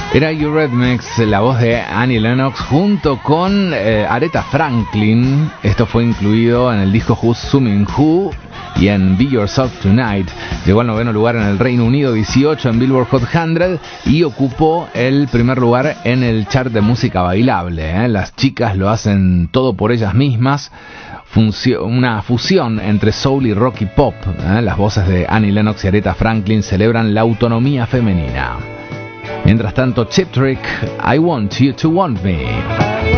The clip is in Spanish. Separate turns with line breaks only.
Era Eurythmics, la voz de Annie Lennox junto con Aretha Franklin. Esto fue incluido en el disco Who's Summing Who y en Be Yourself Tonight. Llegó al 9º lugar en el Reino Unido, 18 en Billboard Hot 100 y ocupó el primer lugar en el chart de música bailable. Las chicas lo hacen todo por ellas mismas. Una fusión entre soul y rock y pop. Las voces de Annie Lennox y Aretha Franklin celebran la autonomía femenina. Mientras tanto, Chip Trick, I Want You to Want Me.